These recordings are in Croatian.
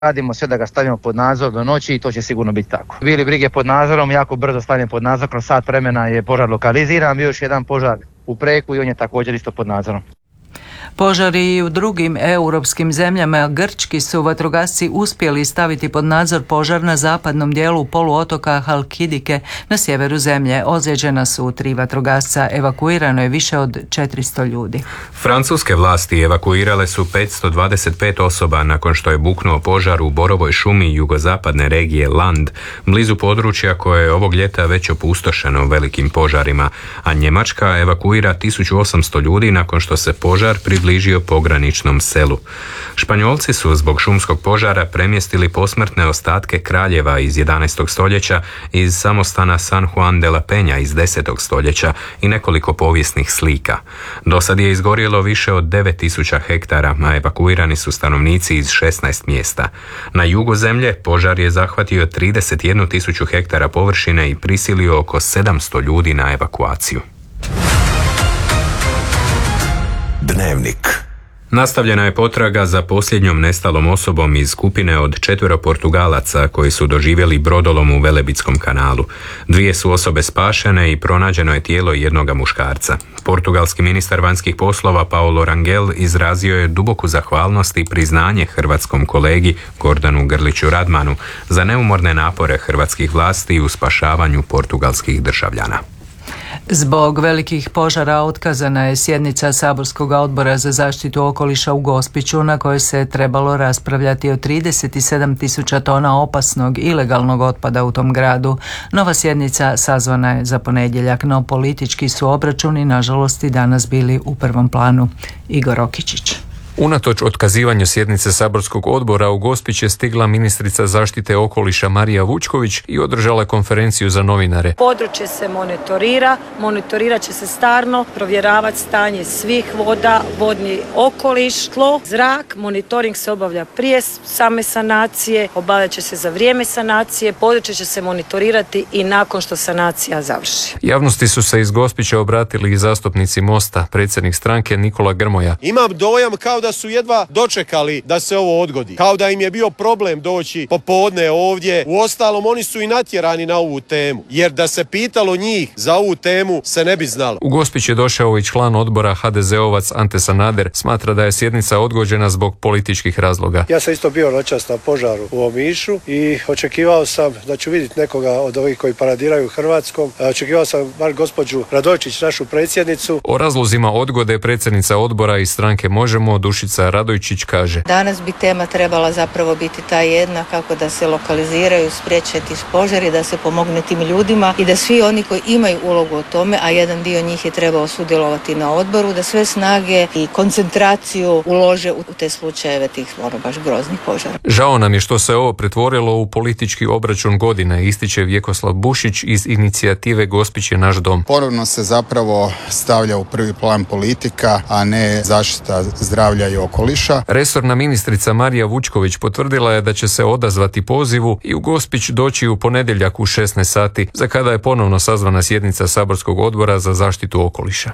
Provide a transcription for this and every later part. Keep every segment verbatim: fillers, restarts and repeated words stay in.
Radimo sve da ga stavimo pod nadzor do noći i to će sigurno biti tako. Bili brige pod nadzorom, jako brzo stavljam pod nadzor, kroz sat vremena je požar lokaliziran, bio još jedan požar u Preku i on je također isto pod nadzorom. Požari i u drugim europskim zemljama grčki su vatrogasci uspjeli staviti pod nadzor požar na zapadnom dijelu poluotoka Halkidike na sjeveru zemlje. Ozlijeđena su tri vatrogasca, evakuirano je više od četiristo ljudi. Francuske vlasti evakuirale su petsto dvadeset pet osoba nakon što je buknuo požar u borovoj šumi jugozapadne regije Land, blizu područja koje je ovog ljeta već opustošeno velikim požarima, a Njemačka evakuira tisuću osamsto ljudi nakon što se požar približio pograničnom selu. Španjolci su zbog šumskog požara premjestili posmrtne ostatke kraljeva iz jedanaestog stoljeća iz samostana San Juan de la Peña iz desetog stoljeća i nekoliko povijesnih slika. Do sad je izgorjelo više od devet tisuća hektara, a evakuirani su stanovnici iz šesnaest mjesta. Na jugu zemlje požar je zahvatio trideset jednu tisuću hektara površine i prisilio oko sedamsto ljudi na evakuaciju. Dnevnik. Nastavljena je potraga za posljednjom nestalom osobom iz skupine od četvero Portugalaca koji su doživjeli brodolom u Velebitskom kanalu. Dvije su osobe spašene i pronađeno je tijelo jednoga muškarca. Portugalski ministar vanjskih poslova Paulo Rangel izrazio je duboku zahvalnost i priznanje hrvatskom kolegi Gordanu Grliću Radmanu za neumorne napore hrvatskih vlasti u spašavanju portugalskih državljana. Zbog velikih požara otkazana je sjednica Saborskog odbora za zaštitu okoliša u Gospiću na kojoj se trebalo raspravljati o trideset sedam tisuća tona opasnog ilegalnog otpada u tom gradu. Nova sjednica sazvana je za ponedjeljak, no politički su obračuni nažalost i danas bili u prvom planu. Igor Okičić. Unatoč otkazivanju sjednice Saborskog odbora u Gospić je stigla ministrica zaštite okoliša Marija Vučković i održala konferenciju za novinare. Područje se monitorira, monitorirat će se stalno, provjeravati stanje svih voda, vodni okoliš, tlo, zrak. Monitoring se obavlja prije same sanacije, obavljat će se za vrijeme sanacije, područje će se monitorirati i nakon što sanacija završi. Javnosti su se iz Gospića obratili i zastupnici Mosta, predsjednik stranke Nikola Grmoja. Imam dojam kao da su jedva dočekali da se ovo odgodi. Kao da im je bio problem doći popodne ovdje. Uostalom, oni su i natjerani na ovu temu. Jer da se pitalo njih za ovu temu se ne bi znalo. U Gospić je došao i član odbora ha de zeovac Ante Sanader. Smatra da je sjednica odgođena zbog političkih razloga. Ja sam isto bio noćas na požaru u Omišu i očekivao sam da ću vidjeti nekoga od ovih koji paradiraju Hrvatskom. Očekivao sam bar gospođu Radojčić, našu predsjednicu. O razlozima odgode predsjednica odbora iz stranke Možemo Dušica Radojčić kaže: Danas bi tema trebala zapravo biti ta jedna, kako da se lokaliziraju, spriječiti požari, da se pomogne tim ljudima i da svi oni koji imaju ulogu o tome, a jedan dio njih je trebao sudjelovati na odboru, da sve snage i koncentraciju ulože u te slučajeve tih ono baš groznih požara. Žao nam je što se ovo pretvorilo u politički obračun godine, ističe Vjekoslav Bušić iz inicijative Gospić je naš dom. Ponovno se zapravo stavlja u prvi plan politika, a ne zaštita zdravlja i okoliša. Resorna ministrica Marija Vučković potvrdila je da će se odazvati pozivu i u Gospić doći u ponedjeljak u šesnaest sati, za kada je ponovno sazvana sjednica Saborskog odbora za zaštitu okoliša.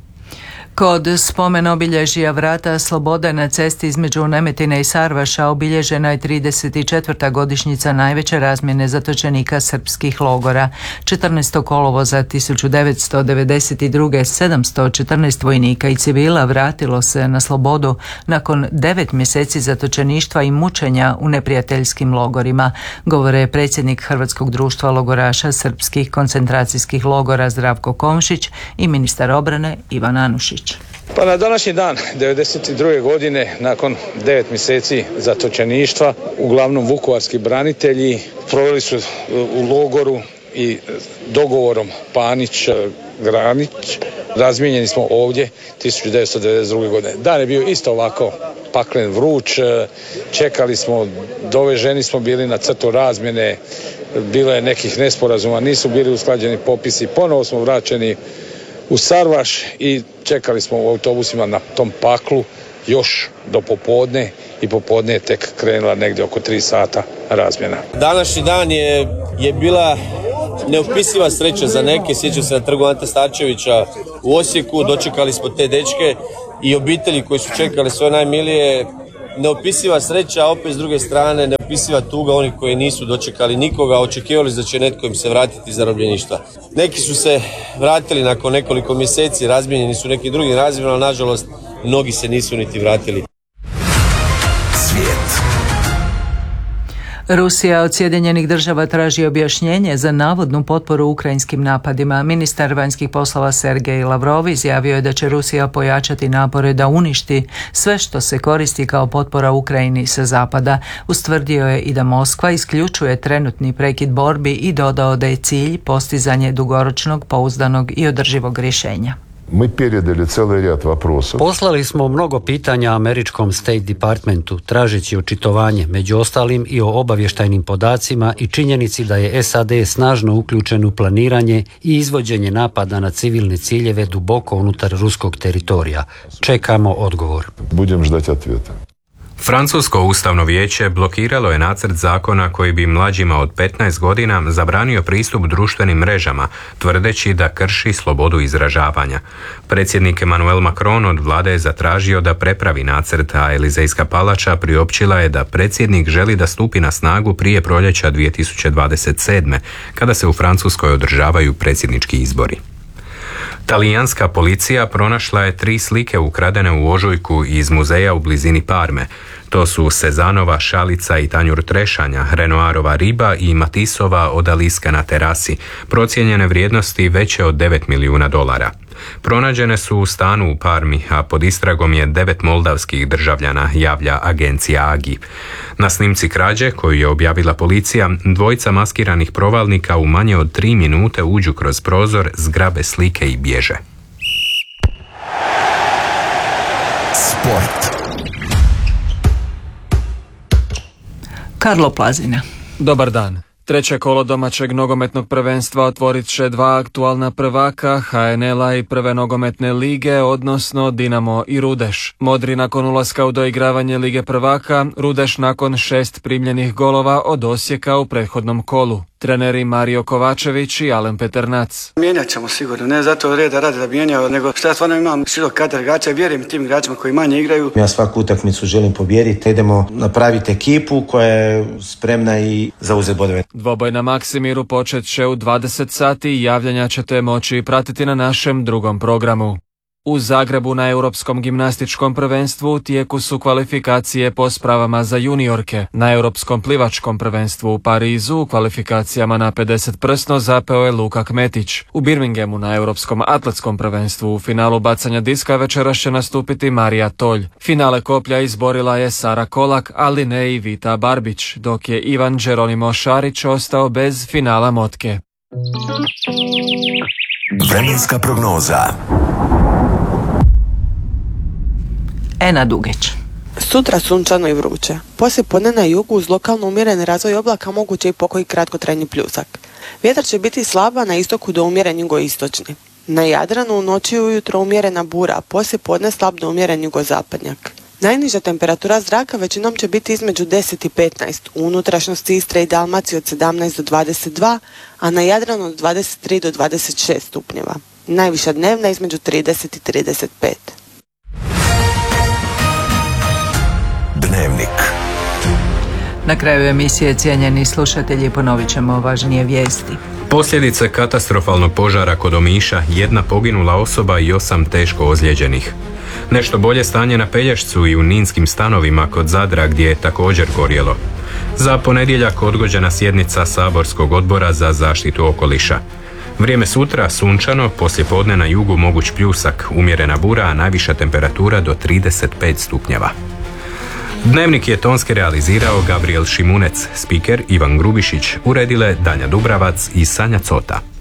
Kod spomen obilježja Vrata slobode na cesti između Nemetine i Sarvaša obilježena je trideset četvrta godišnjica najveće razmjene zatočenika srpskih logora. četrnaestog kolovoza tisuću devetsto devedeset druge. sedamsto četrnaest vojnika i civila vratilo se na slobodu nakon devet mjeseci zatočeništva i mučenja u neprijateljskim logorima, govore predsjednik Hrvatskog društva logoraša srpskih koncentracijskih logora Zdravko Komšić i ministar obrane Ivan Anušić. Pa na današnji dan devedeset druge. godine, nakon devet mjeseci zatočeništva, uglavnom vukovarski branitelji proveli su u logoru i dogovorom Panić-Granić razmijenjeni smo ovdje tisuću devetsto devedeset druge. godine. Dan je bio isto ovako paklen, vruć, čekali smo, doveženi smo bili na crtu razmjene, bilo je nekih nesporazuma, nisu bili usklađeni popisi, ponovo smo vraćeni u Sarvaš i čekali smo u autobusima na tom paklu još do popodne i popodne je tek krenula negdje oko tri sata razmjena. Današnji dan je, je bila neopisiva sreća za neke. Sjećam se na trgu Ante Starčevića u Osijeku, dočekali smo te dečke i obitelji koji su čekali svoje najmilije neopisiva sreća, a opet s druge strane neopisiva tuga onih koji nisu dočekali nikoga, očekivali da će netko im se vratiti iz zarobljeništva. Neki su se vratili nakon nekoliko mjeseci, razmijenjeni su nekim drugim razmjerima, ali nažalost mnogi se nisu niti vratili. Svijet. Rusija od Sjedinjenih država traži objašnjenje za navodnu potporu ukrajinskim napadima. Ministar vanjskih poslova Sergej Lavrov izjavio je da će Rusija pojačati napore da uništi sve što se koristi kao potpora Ukrajini sa zapada. Ustvrdio je i da Moskva isključuje trenutni prekid borbi i dodao da je cilj postizanje dugoročnog, pouzdanog i održivog rješenja. Poslali smo mnogo pitanja američkom State Departmentu, tražeći očitovanje, među ostalim i o obavještajnim podacima i činjenici da je S A D snažno uključen u planiranje i izvođenje napada na civilne ciljeve duboko unutar ruskog teritorija. Čekamo odgovor. Budem ždati odgovor. Francusko ustavno vijeće blokiralo je nacrt zakona koji bi mlađima od petnaest godina zabranio pristup društvenim mrežama, tvrdeći da krši slobodu izražavanja. Predsjednik Emmanuel Macron od vlade je zatražio da prepravi nacrt, a Elizejska palača priopćila je da predsjednik želi da stupi na snagu prije proljeća dvije tisuće dvadeset sedme, kada se u Francuskoj održavaju predsjednički izbori. Talijanska policija pronašla je tri slike ukradene u ožujku iz muzeja u blizini Parme. To su Sezanova šalica i tanjur trešanja, Renoirova riba i Matisova odaliska na terasi, procijenjene vrijednosti veće od devet milijuna dolara. Pronađene su u stanu u Parmi, a pod istragom je devet moldavskih državljana, javlja agencija Agi. Na snimci krađe, koju je objavila policija, dvojica maskiranih provalnika u manje od tri minute uđu kroz prozor, zgrabe slike i bježe. Sport. Karlo Plazina. Dobar dan. Treće kolo domaćeg nogometnog prvenstva otvorit će dva aktualna prvaka, H N L-a i Prve nogometne lige, odnosno Dinamo i Rudeš. Modri nakon ulaska u doigravanje Lige prvaka, Rudeš nakon šest primljenih golova od Osijeka u prethodnom kolu. Treneri Mario Kovačević i Alen Peternac. Mijenjat ćemo sigurno, ne zato reda radi da mijenjao, nego što ja stvarno imam širok kadar igrača i vjerujem tim igračima koji manje igraju. Ja svaku utakmicu želim pobijediti, idemo napraviti ekipu koja je spremna i za uzet bodove. Dvoboj na Maksimiru počet će u dvadeset sati i javljanja ćete moći pratiti na našem drugom programu. U Zagrebu na Europskom gimnastičkom prvenstvu u tijeku su kvalifikacije po spravama za juniorke. Na Europskom plivačkom prvenstvu u Parizu u kvalifikacijama na pedeset prsno zapeo je Luka Kmetić. U Birminghamu na Europskom atletskom prvenstvu u finalu bacanja diska večeras će nastupiti Marija Tolj. Finale koplja izborila je Sara Kolak, ali ne i Vita Barbić, dok je Ivan Geronimo Šarić ostao bez finala motke. Vremenska prognoza. Ena Dugeć. Sutra sunčano i vruće. Poslije podne na jugu uz lokalno umjereni razvoj oblaka moguće i pokoji kratkotrajni pljusak. Vjetar će biti slaba na istoku do umjeren jugoistočni. Na Jadranu u noći i ujutro umjerena bura, a poslije podne slab do umjeren jugozapadnjak. Najniža temperatura zraka većinom će biti između deset i petnaest, u unutrašnjosti Istre i Dalmacije od sedamnaest do dvadeset dva, a na Jadranu od dvadeset tri do dvadeset šest stupnjeva. Najviša dnevna između trideset i trideset pet. Dnevnik. Na kraju emisije, cijenjeni slušatelji, ponovit ćemo važnije vijesti. Posljedice katastrofalnog požara kod Omiša, jedna poginula osoba i osam teško ozlijeđenih. Nešto bolje stanje na Pelješcu i u ninskim stanovima kod Zadra gdje je također gorjelo. Za ponedjeljak odgođena sjednica saborskog odbora za zaštitu okoliša. Vrijeme sutra sunčano, poslijepodne na jugu moguć pljusak, umjerena bura, a najviša temperatura do trideset pet stupnjeva. Dnevnik je tonski realizirao Gabriel Šimunec, spiker Ivan Grubišić, uredile Danja Dubravac i Sanja Cota.